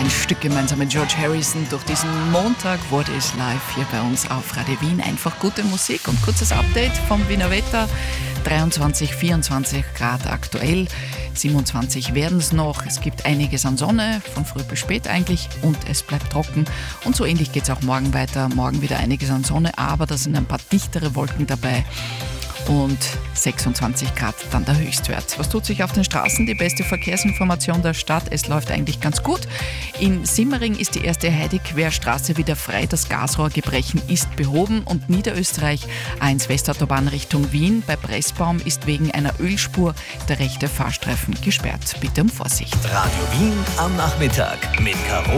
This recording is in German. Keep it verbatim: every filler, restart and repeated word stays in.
ein Stück gemeinsam mit George Harrison. Durch diesen Montag wurde es live hier bei uns auf Radio Wien. Einfach gute Musik und kurzes Update vom Wiener Wetter. dreiundzwanzig, vierundzwanzig Grad aktuell, siebenundzwanzig werden es noch. Es gibt einiges an Sonne, von früh bis spät eigentlich, und es bleibt trocken. Und so ähnlich geht es auch morgen weiter. Morgen wieder einiges an Sonne, aber da sind ein paar dichtere Wolken dabei. Und sechsundzwanzig Grad dann der Höchstwert. Was tut sich auf den Straßen? Die beste Verkehrsinformation der Stadt. Es läuft eigentlich ganz gut. In Simmering ist die erste Heidequerstraße wieder frei. Das Gasrohrgebrechen ist behoben. Und Niederösterreich A eins Westautobahn Richtung Wien. Bei Pressbaum ist wegen einer Ölspur der rechte Fahrstreifen gesperrt. Bitte um Vorsicht. Radio Wien am Nachmittag mit Caro